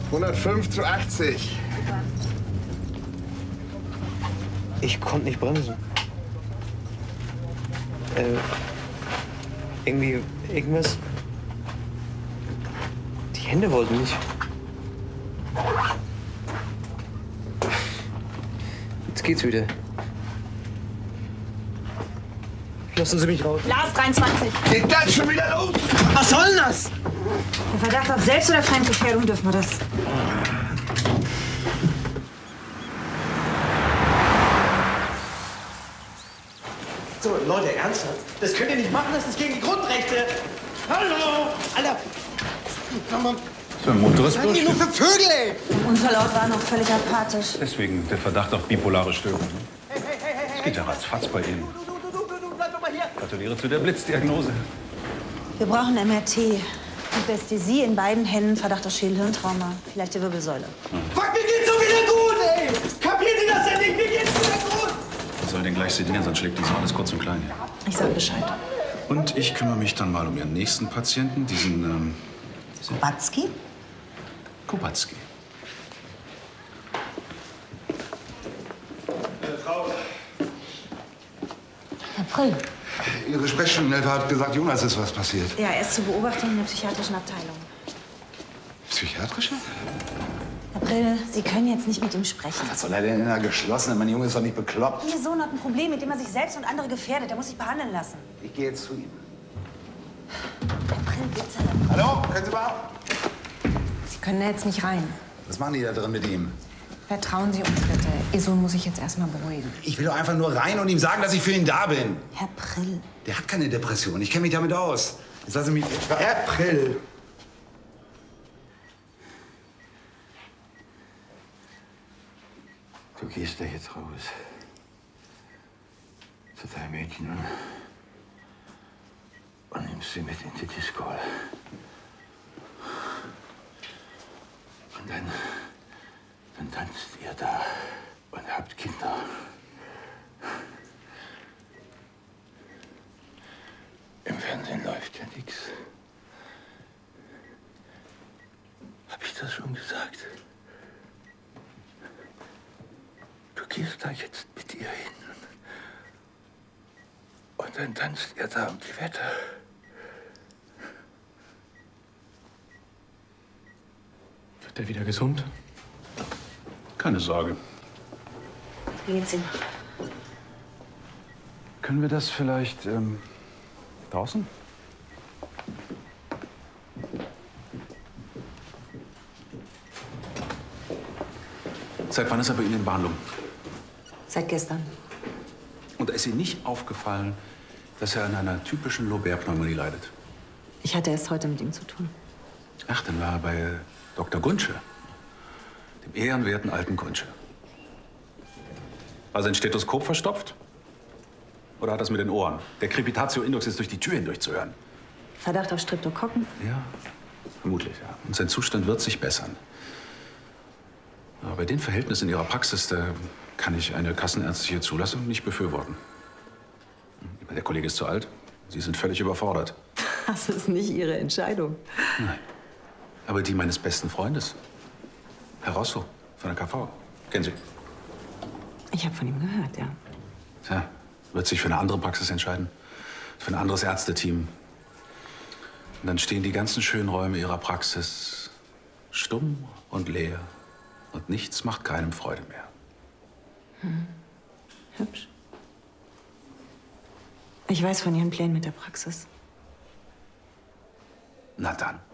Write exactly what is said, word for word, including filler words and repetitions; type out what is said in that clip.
hundertfünf zu achtzig. Ich konnte nicht bremsen. Äh, irgendwie, irgendwas. Die Hände wollten nicht. Jetzt geht's wieder. Lassen Sie mich raus. Lars, dreiundzwanzig. Geht das schon wieder los? Was soll denn das? Der Verdacht auf Selbst- oder Fremdgefährdung dürfen wir das. So, Leute, ernsthaft? Das könnt ihr nicht machen, das ist gegen die Grundrechte. Hallo! Alter! So ein munteres Was seid ihr nur für Vögel, ey? Der Unfallort war noch völlig apathisch. Deswegen der Verdacht auf bipolare Störung. Es geht ja ratzfatz bei Ihnen. Gratuliere zu der Blitzdiagnose. Wir brauchen M R T. Anästhesie in beiden Händen, Verdacht auf Schädel-Hirntrauma. Vielleicht die Wirbelsäule. Fuck, mir geht's so wieder gut, ey! Kapiert ihr das denn nicht? Mir geht's wieder gut! Ich soll den gleich sedieren, sonst schlägt diesmal alles kurz und klein. Ich sag Bescheid. Und ich kümmere mich dann mal um Ihren nächsten Patienten, diesen, ähm... Kubacki? Kubacki. Äh, Frau, Herr Prill. Ihre Sprechstundenhelfer hat gesagt, Jonas ist was passiert. Ja, er ist zur Beobachtung in der psychiatrischen Abteilung. Psychiatrische? Herr Prill, Sie können jetzt nicht mit ihm sprechen. Was soll er denn in einer geschlossenen? Mein Junge ist doch nicht bekloppt. Ihr Sohn hat ein Problem, mit dem er sich selbst und andere gefährdet. Er muss sich behandeln lassen. Ich gehe jetzt zu ihm. Herr Prill, bitte. Hallo, können Sie mal? Sie können da jetzt nicht rein. Was machen die da drin mit ihm? Vertrauen Sie uns bitte. Ihr Sohn muss sich jetzt erstmal beruhigen. Ich will doch einfach nur rein und ihm sagen, dass ich für ihn da bin. Herr Prill. Der hat keine Depression. Ich kenne mich damit aus. Jetzt lassen Sie mich... Herr Prill! Du gehst da jetzt raus. Zu deinem Mädchen und, und nimmst sie mit in die Disco. Und dann, dann tanzt ihr da und habt Kinder. Im Fernsehen läuft ja nichts. Hab ich das schon gesagt? Du gehst da jetzt mit ihr hin. Und dann tanzt ihr da um die Wette. Wird er wieder gesund? Keine Sorge. Wie geht's ihm? Können wir das vielleicht, ähm, draußen? Seit wann ist er bei Ihnen in Behandlung? Seit gestern. Und ist Ihnen nicht aufgefallen, dass er an einer typischen Lobär-Pneumonie leidet? Ich hatte erst heute mit ihm zu tun. Ach, dann war er bei Doktor Guntsche, dem ehrenwerten alten Guntsche. War sein Stethoskop verstopft? Oder hat das mit den Ohren? Der Crepitatio-Index ist durch die Tür hindurch zu hören. Verdacht auf Streptokokken? Ja, vermutlich, ja. Und sein Zustand wird sich bessern. Aber bei den Verhältnissen in Ihrer Praxis, da kann ich eine kassenärztliche Zulassung nicht befürworten. Der Kollege ist zu alt. Sie sind völlig überfordert. Das ist nicht Ihre Entscheidung. Nein. Aber die meines besten Freundes. Herr Rosso von der K V. Kennen Sie? Ich habe von ihm gehört, ja. Tja, wird sich für eine andere Praxis entscheiden. Für ein anderes Ärzteteam. Und dann stehen die ganzen schönen Räume Ihrer Praxis stumm und leer. Und nichts macht keinem Freude mehr. Hm. Hübsch. Ich weiß von Ihren Plänen mit der Praxis. Na dann.